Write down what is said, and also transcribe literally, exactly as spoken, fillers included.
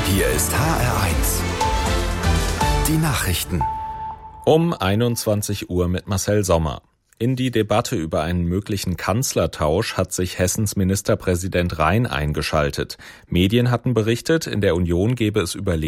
Hier ist H R eins. Die Nachrichten. Um einundzwanzig Uhr mit Marcel Sommer. In die Debatte über einen möglichen Kanzlertausch hat sich Hessens Ministerpräsident Rhein eingeschaltet. Medien hatten berichtet, in der Union gebe es Überlegungen,